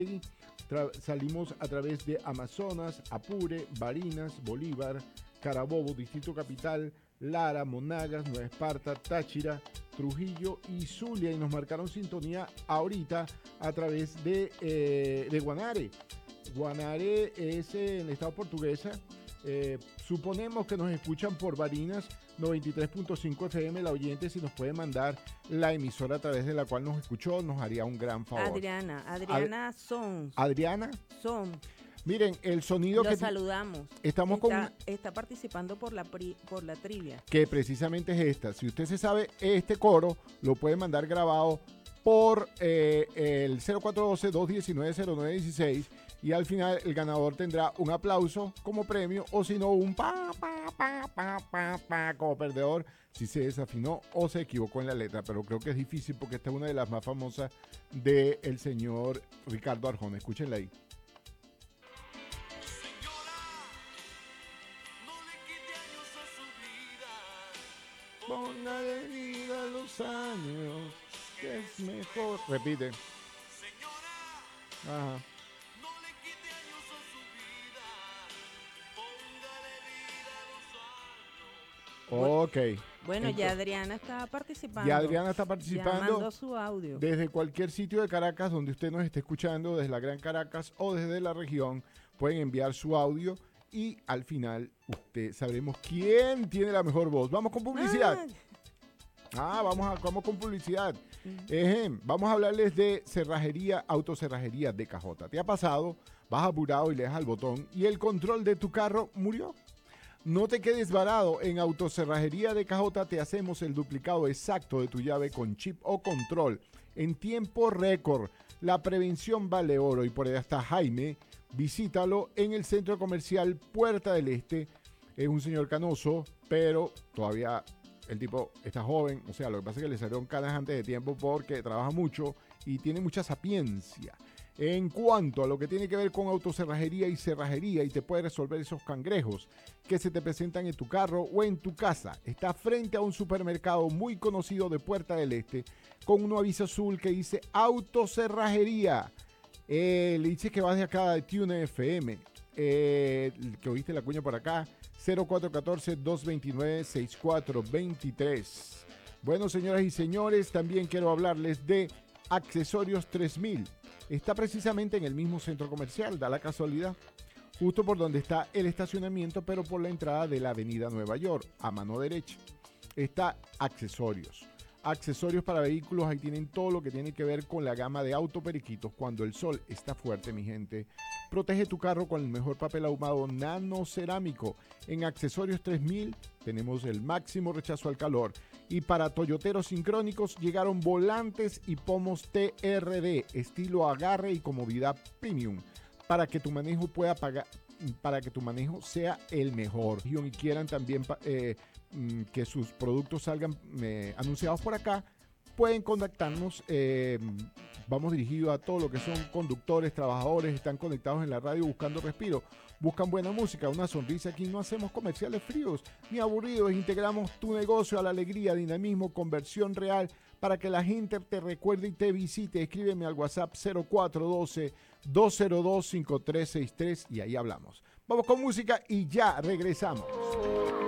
Salimos a través de Amazonas, Apure, Barinas, Bolívar, Carabobo, Distrito Capital, Lara, Monagas, Nueva Esparta, Táchira, Trujillo y Zulia. Y nos marcaron sintonía ahorita a través de Guanare. Guanare es en el estado portuguesa. Suponemos que nos escuchan por Barinas 93.5 FM. La oyente, si nos puede mandar la emisora a través de la cual nos escuchó, nos haría un gran favor. Adriana Sons. Adriana Son. Miren, el sonido Lo saludamos. Estamos está participando por la trivia. Que precisamente es esta. Si usted se sabe este coro, lo puede mandar grabado por el 0412-219-0916 y al final el ganador tendrá un aplauso como premio o si no un pa como perdedor si se desafinó o se equivocó en la letra, pero creo que es difícil porque esta es una de las más famosas del señor Ricardo Arjona. Escúchenla ahí. Póngale vida a los años, que es mejor. Repite. Ajá. No le quite años a su vida. Póngale vida a los años. Ok. Bueno, entonces, ya Adriana está participando. Ya Adriana está participando. Ya mandó su audio. Desde cualquier sitio de Caracas donde usted nos esté escuchando, desde la Gran Caracas o desde la región, pueden enviar su audio. Y al final, sabremos quién tiene la mejor voz. Vamos con publicidad. Vamos con publicidad. Vamos a hablarles de cerrajería, autocerrajería de Cajota. ¿Te ha pasado? Vas apurado y le das al botón y el control de tu carro murió. No te quedes varado. En Autocerrajería de Cajota te hacemos el duplicado exacto de tu llave con chip o control en tiempo récord. La prevención vale oro y por ahí está Jaime. Visítalo en el centro comercial Puerta del Este. Es un señor canoso, pero todavía el tipo está joven. O sea, lo que pasa es que le salieron canas antes de tiempo porque trabaja mucho y tiene mucha sapiencia. En cuanto a lo que tiene que ver con autocerrajería y cerrajería, y te puede resolver esos cangrejos que se te presentan en tu carro o en tu casa. Está frente a un supermercado muy conocido de Puerta del Este con un aviso azul que dice autocerrajería. Le dices que vas de acá de Tune FM, que oíste la cuña por acá, 0414-229-6423. Bueno, señoras y señores, también quiero hablarles de Accesorios 3000. Está precisamente en el mismo centro comercial, da la casualidad, justo por donde está el estacionamiento, pero por la entrada de la avenida Nueva York, a mano derecha. Está Accesorios. Accesorios para vehículos, ahí tienen todo lo que tiene que ver con la gama de autoperiquitos. Cuando el sol está fuerte, mi gente, protege tu carro con el mejor papel ahumado nanocerámico. En Accesorios 3000 tenemos el máximo rechazo al calor. Y para toyoteros sincrónicos llegaron volantes y pomos TRD, estilo agarre y comodidad premium, para que tu manejo sea el mejor. Y quieran también que sus productos salgan anunciados por acá, pueden contactarnos. Vamos dirigidos a todo lo que son conductores, trabajadores, están conectados en la radio buscando respiro, buscan buena música, una sonrisa. Aquí no hacemos comerciales fríos ni aburridos, integramos tu negocio a la alegría, dinamismo, conversión real, para que la gente te recuerde y te visite. Escríbeme al WhatsApp 0412-202-5363 y ahí hablamos. Vamos con música y ya regresamos.